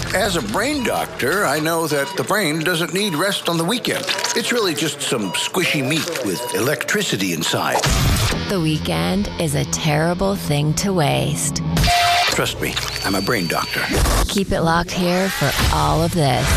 As a brain doctor, I know that the brain doesn't need rest on the weekend. It's really just some squishy meat with electricity inside. The weekend is a terrible thing to waste. Trust me, I'm a brain doctor. Keep it locked here for all of this.